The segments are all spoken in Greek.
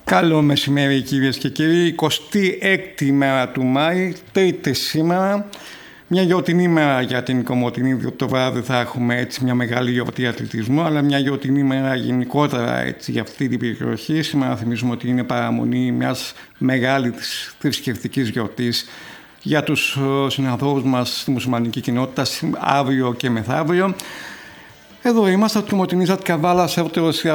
Καλό μεσημέρι κυρίες και κύριοι, 26η μέρα του Μάη, τρίτη σήμερα, μια γιορτινή μέρα για την Κομοτηνή, διότι το βράδυ θα έχουμε έτσι μια μεγάλη γιορτή αθλητισμού, αλλά μια γιορτινή μέρα γενικότερα έτσι, για αυτή την περιοχή. Σήμερα θυμίζουμε ότι είναι παραμονή μιας μεγάλης θρησκευτικής γιορτής για τους συνανθρώπους μας στη μουσουλμανική κοινότητα αύριο και μεθαύριο. Εδώ είμαστε από τη Κομοτηνή Καβάλα σε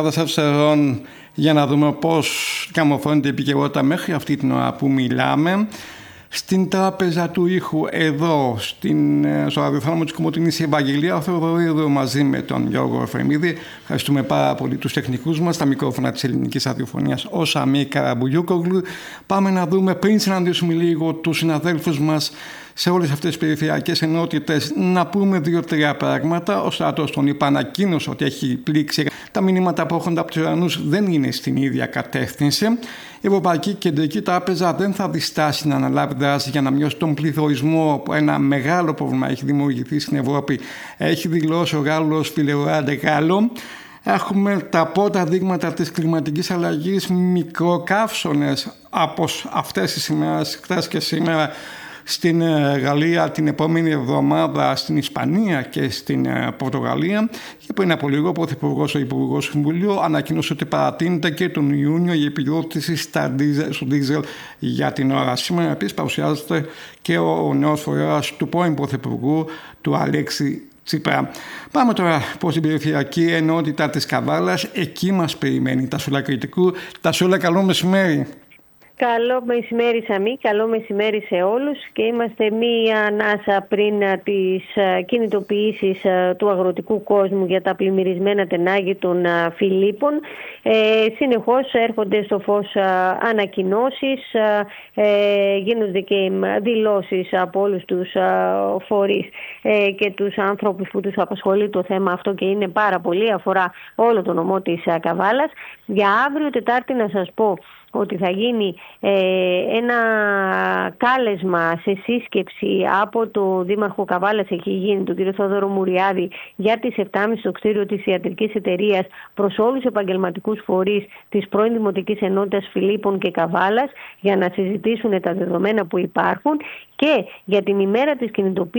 ώρων για να δούμε πώς διαμορφώνεται η επικαιρότητα μέχρι αυτή την ώρα που μιλάμε. Στην τράπεζα του ήχου εδώ στο ραδιοφώνο της Κομοτηνής η Ευαγγελία Θεοδωρίδου μαζί με τον Γιώργο Εφρεμίδη. Ευχαριστούμε πάρα πολύ τους τεχνικούς μας, τα μικρόφωνα της ελληνικής ραδιοφωνίας ο Σαμί Καραμπουλιούκογλου. Πάμε να δούμε πριν συναντήσουμε λίγο τους συναδέλφους μας σε όλες αυτές τις περιφερειακές ενότητες, να πούμε 2-3 πράγματα. Ο στρατός τον είπα, ανακοίνωσε ότι έχει πλήξει. Τα μηνύματα που έρχονται από τους Ιρανούς δεν είναι στην ίδια κατεύθυνση. Η Ευρωπαϊκή Κεντρική Τράπεζα δεν θα διστάσει να αναλάβει δράση για να μειώσει τον πληθωρισμό, που ένα μεγάλο πρόβλημα έχει δημιουργηθεί στην Ευρώπη. Έχει δηλώσει ο Γάλλος Φιλεουράντε Γάλλο. Έχουμε τα πρώτα δείγματα της κλιματικής αλλαγής, μικροκαύσωνες από αυτές τις ημέρες, χθες και σήμερα, στην Γαλλία, την επόμενη εβδομάδα στην Ισπανία και στην Πορτογαλία. Και πριν από λίγο ο Πρωθυπουργός, ο Υπουργός Συμβουλίου, ανακοίνωσε ότι παρατείνεται και τον Ιούνιο η επιδότηση στο δίζελ για την ώρα. Σήμερα επίσης παρουσιάζεται και ο νέος φορέας του πρώην Πρωθυπουργού, του Αλέξη Τσίπρα. Πάμε τώρα προς την περιφερειακή ενότητα της Καβάλας. Εκεί μας περιμένει Τασούλα Κρητικού. Τασούλα, καλό μεσημέρι. Καλό μεσημέρι Σαμί, καλό μεσημέρι σε όλους, και είμαστε μία ανάσα πριν τις κινητοποιήσεις του αγροτικού κόσμου για τα πλημμυρισμένα τενάγη των Φιλίππων. Συνεχώς έρχονται στο φως ανακοινώσεις, γίνονται και δηλώσεις από όλους τους φορείς και τους άνθρωπους που τους απασχολεί το θέμα αυτό, και είναι πάρα πολύ, αφορά όλο το νομό της Καβάλας. Για αύριο Τετάρτη να σας πω ότι θα γίνει ένα κάλεσμα σε σύσκεψη από το Δήμαρχο Καβάλας, έχει γίνει, τον κύριο Θόδωρο Μουριάδη, για τις 7.30 στο κτίριο της Ιατρικής Εταιρείας, προς όλους τους επαγγελματικούς φορείς της πρώην Δημοτικής Ενότητας Φιλίππων και Καβάλας, για να συζητήσουν τα δεδομένα που υπάρχουν, και για την ημέρα της κινητοποίησης